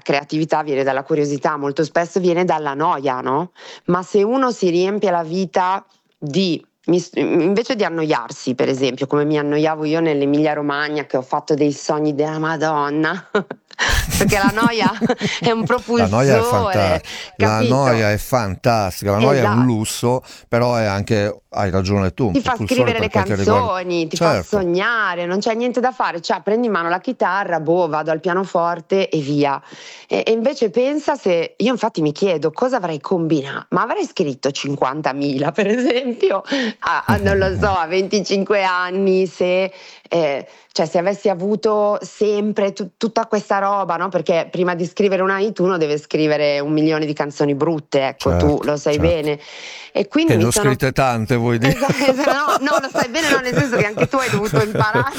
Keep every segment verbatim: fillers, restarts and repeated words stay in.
creatività viene dalla curiosità, molto spesso viene dalla noia, no? Ma se uno si riempie la vita di mi- invece di annoiarsi, per esempio, come mi annoiavo io nell'Emilia Romagna, che ho fatto dei sogni della Madonna, perché la noia è un La noia è propulsore, fantastica, la capito? noia è fantastica, la noia è un Esatto. lusso, però è anche, hai ragione tu, un Ti fa propulsore scrivere per le quel che riguarda. canzoni, ti fa Certo. sognare, non c'è niente da fare, cioè prendi in mano la chitarra, boh, vado al pianoforte e via. E, e invece pensa se, io infatti mi chiedo cosa avrei combinato, ma avrei scritto cinquantamila per esempio, a, a- non lo so, a venticinque anni, se, eh, cioè, se avessi avuto sempre tu- tutta questa roba, no? Perché prima di scrivere una hit uno deve scrivere un milione di canzoni brutte, ecco, tu Certo, lo sai certo. bene. E quindi Che ne mi ho sono... scritte tante, vuoi dire? Esatto, no, no, lo sai bene, no, nel senso che anche tu hai dovuto imparare.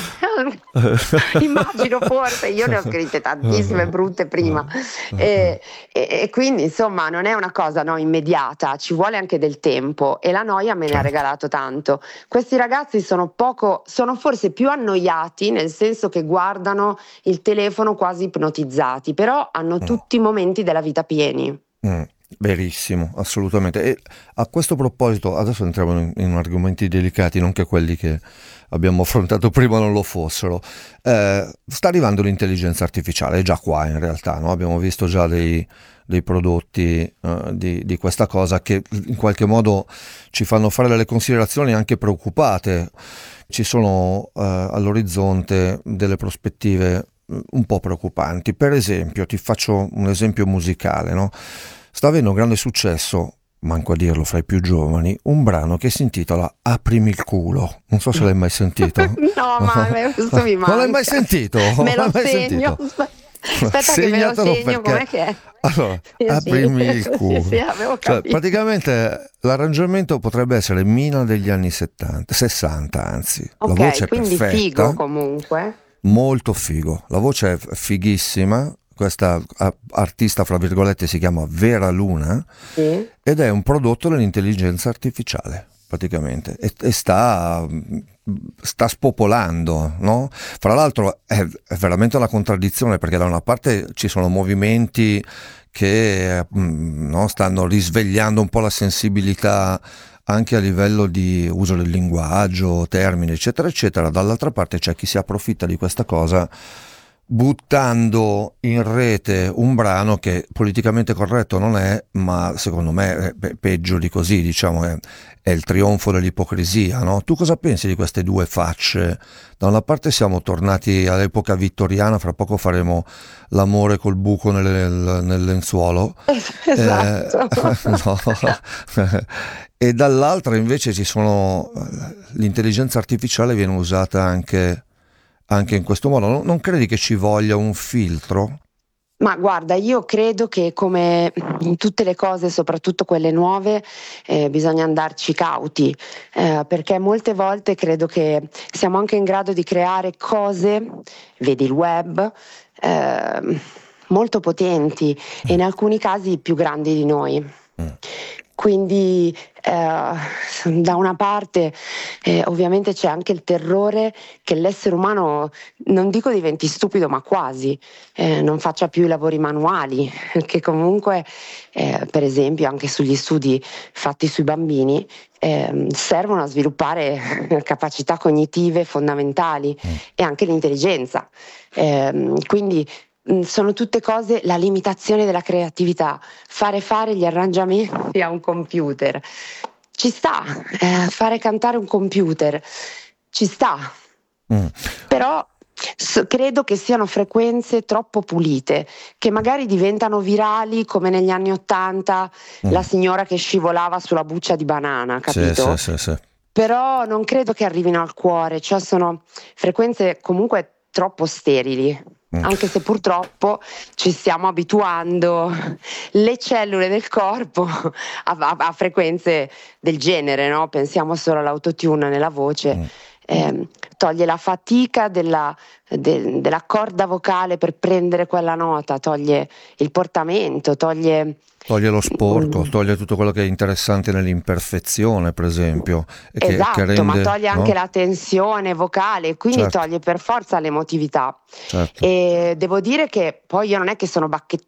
Immagino, forse io ne ho scritte tantissime brutte prima. E, e- e quindi insomma non è una cosa, no, immediata, ci vuole anche del tempo e la noia me ne ha Certo. regalato tanto. Questi ragazzi sono poco, sono forse più annoiati, nel senso che guardano il telefono quasi ipnotizzati, però hanno Mm. tutti i momenti della vita pieni. Mm, verissimo, assolutamente. E a questo proposito, adesso entriamo in, in argomenti delicati, non che quelli che abbiamo affrontato prima non lo fossero. Eh, sta arrivando l'intelligenza artificiale, è già qua in realtà, no? Abbiamo visto già dei, dei prodotti eh, di, di questa cosa che in qualche modo ci fanno fare delle considerazioni anche preoccupate. Ci sono eh, all'orizzonte delle prospettive mm, un po' preoccupanti. Per esempio, ti faccio un esempio musicale, no? Sta avendo un grande successo, manco a dirlo fra i più giovani, un brano che si intitola Aprimi il culo. Non so se l'hai mai sentito. No, ma questo mi Non l'hai mai manca. sentito? Non Me lo l'hai mai segno. sentito? Aspetta che me lo Segnatelo segno, perché com'è che è? allora, Sì, sì, aprimi il sì, sì, culo. avevo Cioè, capito. praticamente l'arrangiamento potrebbe essere Mina degli anni settanta, sessanta anzi. La Ok, voce è quindi figo perfetta, comunque. molto figo. La voce è fighissima. Questa a- artista, fra virgolette, si chiama Vera Luna Sì. ed è un prodotto dell'intelligenza artificiale, praticamente, e, e sta, sta spopolando, no? Fra l'altro è, è veramente una contraddizione, perché da una parte ci sono movimenti che mm, no, stanno risvegliando un po' la sensibilità anche a livello di uso del linguaggio, termini, eccetera, eccetera. Dall'altra parte c'è chi si approfitta di questa cosa buttando in rete un brano che politicamente corretto non è, ma secondo me è pe- peggio di così, diciamo, è, è il trionfo dell'ipocrisia, no? Tu cosa pensi di queste due facce? Da una parte siamo tornati all'epoca vittoriana, fra poco faremo l'amore col buco nel, nel- nel lenzuolo, eh, Esatto. no. E dall'altra invece ci sono, l'intelligenza artificiale viene usata anche anche in questo modo. Non, non credi che ci voglia un filtro? Ma guarda, io credo che come in tutte le cose, soprattutto quelle nuove, eh, bisogna andarci cauti, eh, perché molte volte credo che siamo anche in grado di creare cose, vedi il web, eh, molto potenti e Mm, in alcuni casi più grandi di noi. mm, Quindi eh, da una parte eh, ovviamente c'è anche il terrore che l'essere umano, non dico diventi stupido, ma quasi, eh, non faccia più i lavori manuali, che comunque eh, per esempio anche sugli studi fatti sui bambini ehm, servono a sviluppare capacità cognitive fondamentali mm. e anche l'intelligenza. Ehm, quindi mh, sono tutte cose, la limitazione della creatività, fare fare gli arrangiamenti a un computer. Ci sta, eh, fare cantare un computer, ci sta, Mm. però s- credo che siano frequenze troppo pulite, che magari diventano virali come negli anni Ottanta, la Mm. signora che scivolava sulla buccia di banana, Sì, sì, capito? sì, sì. Però non credo che arrivino al cuore, cioè sono frequenze comunque troppo sterili, Mm. anche se purtroppo ci stiamo abituando le cellule del corpo a, a- a frequenze del genere, no? Pensiamo solo all'autotune nella voce. Mm. ehm, Toglie la fatica della, de- della corda vocale per prendere quella nota, toglie il portamento, toglie... Toglie lo sporco, mm, toglie tutto quello che è interessante nell'imperfezione, per esempio, e che, che Esatto, ma rende, toglie anche no? la tensione vocale, quindi Certo, toglie per forza l'emotività. certo. E devo dire che poi io non è che sono